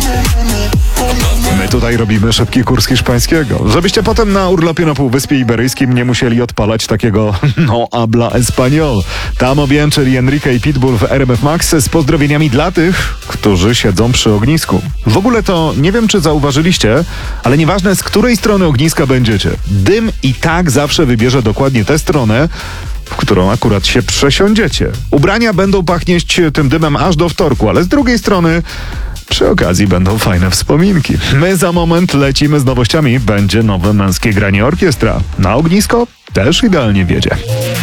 My tutaj robimy szybki kurs hiszpańskiego, żebyście potem na urlopie na Półwyspie Iberyjskim nie musieli odpalać takiego no habla español. Tam objęczyli Enrique i Pitbull w RMF Max z pozdrowieniami dla tych, którzy siedzą przy ognisku. W ogóle to nie wiem, czy zauważyliście, ale nieważne z której strony ogniska będziecie. Dym i tak zawsze wybierze dokładnie tę stronę, w którą akurat się przesiądziecie. Ubrania będą pachnieć tym dymem aż do wtorku, ale z drugiej strony przy okazji będą fajne wspominki. My za moment lecimy z nowościami. Będzie nowe męskie granie orkiestra. Na ognisko też idealnie wiedzie.